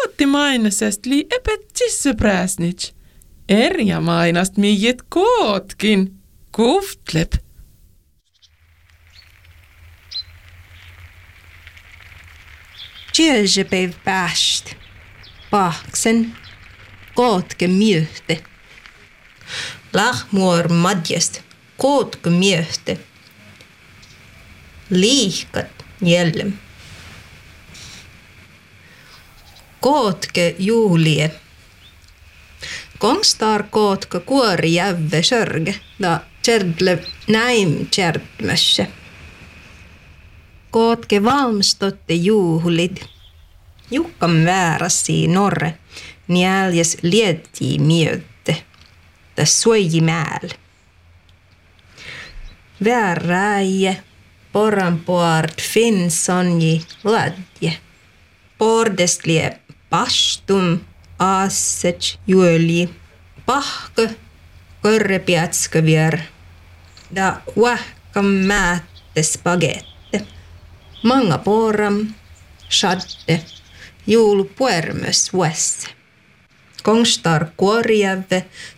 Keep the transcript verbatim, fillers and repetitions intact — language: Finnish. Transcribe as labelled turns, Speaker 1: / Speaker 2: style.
Speaker 1: Kooti mainosest li epet sissepräsnits. Erja mainast miijit kootkin. Kuftlep.
Speaker 2: Tjöösepäiv pääst. Pahksen. Kootke myöhte. Lahmuor madjest. Kootke myöhte. Liihkat jällem. Kootke juulie. Kongstar kootke kuori jävve sörge. Da tjerdle näim tjerdmässä. Kootke valmstotte juhlid. Jukkam vääräsi norre. Njäljes liettii myötte. Täs suoji määl. Vääräjä. Poranpoart finsonji ladje. Pordest lie pastum assets juöli. Pahke korrepiatska vier. Da wahkam määtte spagette. Manga poram, shadde, juul puermös vuesse. Kongstar kuorjävve,